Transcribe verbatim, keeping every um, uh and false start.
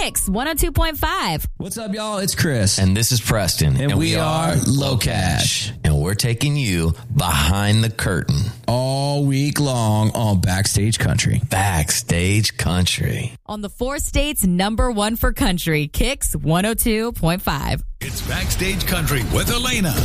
Kicks one oh two point five. What's up, y'all? It's Chris. And this is Preston. And, and we, we are Low Cash. And we're taking you behind the curtain. All week long on Backstage Country. Backstage Country. On the four states number one for country, Kicks one oh two point five. It's Backstage Country with Elena.